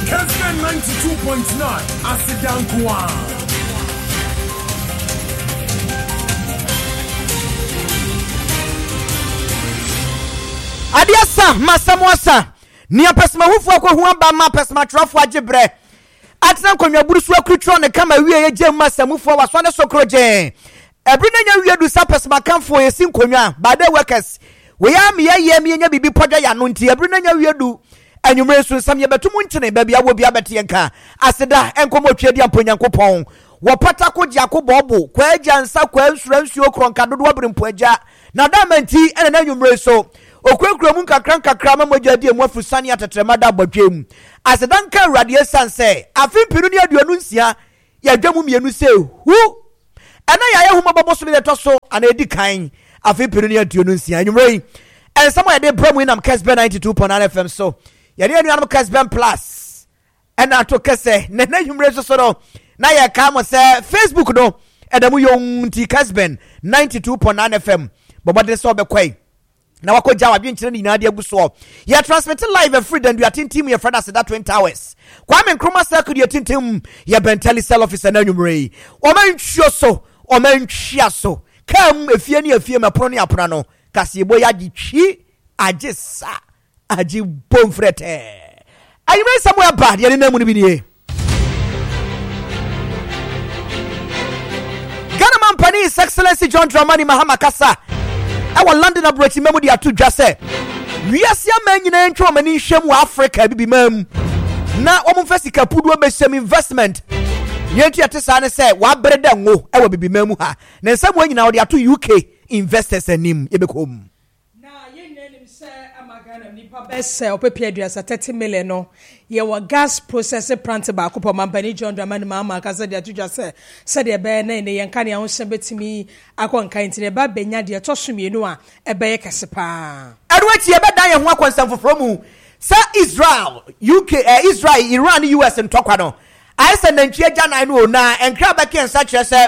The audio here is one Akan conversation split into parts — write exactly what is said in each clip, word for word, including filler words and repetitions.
Kesben ninety-two point nine Asidankwa. Adiasa masamosa ni apesma hufu akwa huamba ma pesma trofo agebre atena konwa burusu akutro ne kama wie ye gem masamufu waswane sokroje ebrina nya wie du sa pesma kanfo ye sin konwa bade workers we ya me ye me nya bibi podwa ya no nti ebrina nya wie du anwumre so sam ye betum ntene ba bia wo bia bete nka aseda enkomo twedi amponyankopon wo pata ko gya ko bobo kwa agya nsa kwa nsura nsuo kronka dodo abrempo agya na damanti ene na anwumre so okwekura mu kakran kakra ma mogya mu afusane atetrema da badwem asedanka awrade sanse afimpiru ne aduonu nsia ya dwamu mienu se hu ana ya yehuma baboso be toso ana edi kan afimpiru ne aduonu nsia anwumre en samo ya de bramu inam Kesben ninety-two point nine F M so ya de anuanam Kesben plus ana to kese na na anwumre so so no na ya ka mo se Facebook no edamu yonti Kesben ninety-two point nine F M bobode so be kwai na wako jawa byenkyere ni na de aguso ya transmit live every day you attend team your friend as that twenty hours Kwame Nkrumah circle you attend team ya Bentali cell officer na nwumre o man hwo so o man hwia so kam efie ni efie mapono ni apona no kasebo ya gitwi agesa agi bomfrete ayime somewhere bad ya na mu ni bi nie Ghana man pani His Excellency John Dramani Mahama Kasa I will London abroad memo dia to just say we are see man nyina ntwa mani hwem wa Africa bibi mam na omo fasika pudu obesem investment yentu atesa ne say wa breda ngo e wa bibi mam ha na nsam wa nyina wo dia to U K investors anim ebekom na yennenim say amagana nipa bese opepia duasa thirty million no ye wa gas processing plant ba ko mampani John Dramani Mahama Kasa dia to just say say de be na ne yenka ne ho hye betimi akonka intine ba benya de tosomienu a ebe ye kese pa adwati ye bedan ye ho akonsam foforo mu sa Israel U K uh, Israel Iran U S ntokwa no I said nantwie gya nan no na enkra ba ken sa kire se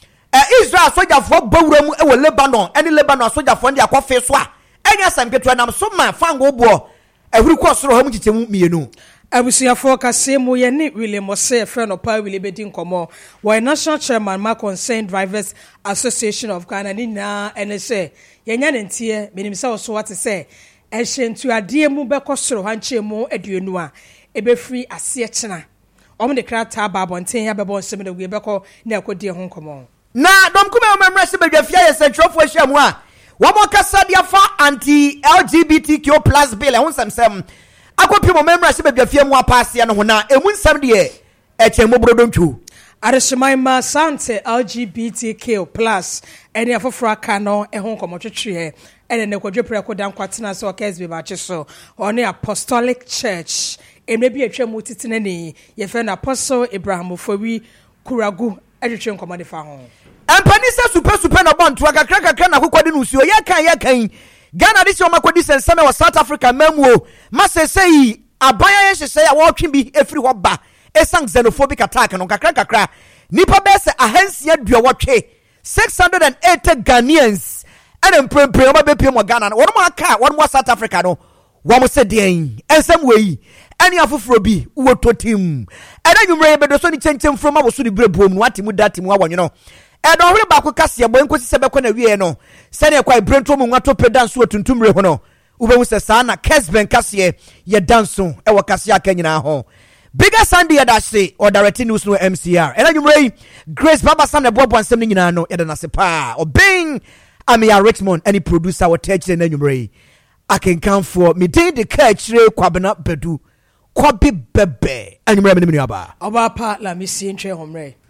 Israel soja fo bawura mu e wo Lebanon ene Lebanon soja fo ndi akofe so a enya samketo nam so ma fango bo ehuri ko soro ha mu kitemu mienu abusuafo kase mu ye ni William Ose friend of Paul Willie Bedin komo wa national chairman ma concerned drivers association of Ghana ni na ene se ye nya ntie menim se wo so what say e hyentu ade mu be kosoro ha nche mu aduonu a e be free ase kina omo de krata ba bonten ya be bon se me de we be ko na akodi ho komo na dom kuma o memra se badwafia ye centrofo ahia mu a wo mo kasa dia fa anti L G B T Q plus bill e ho samsam akopi mo memra se badwafia mu apase no ho na emu nsam de e chemo brodontwu Arishmaima Sante L G B T Q plus eni afoforo aka no e ho komotwetwe ene ne kwadwepre kodan kwatena so Kesben ba chiso oni Apostolic Church emre bi atwam titine ni ye fe na Apostle Abraham Ofowi Kuragu atwetwe nkomode fa ho empani se super super na bonto akakra kakra na kokwade no usuo ye kan ye kan Ghana dis yo makodi sensame wa South Africa mamuo masesei abaya ye hyehye ya wo twe bi efiri ho ba esang xenophobic attack no kakra kakra nipa bese ahansia duawotwe six hundred eighty Ghanaians and emprempre oma bepie mo Ghana no mo aka won mo South Africa no wo mo se den ensam wei ani afoforo bi wo totim eda nwumre be do so ni chenchem from abo so ni brebo mu atimu datimu awonyo no edo hore ba ko kase abo enkosi se be ko na wie no se ne kwa brento mu nwato pedanso otuntumre ho no ube mu se sana Kesben kase ye danso e wo kase aka nyina ho Bigger Sunday that say or direct news no M C R. And you Grace Baba Sam the Bob and Sam Nina no Eden Asepa or Bing Amia Richmond any producer or teacher and you I can come for me day the catch kwabena bedu kwabi bebe and you remember me aba aba pa la mi si nche homre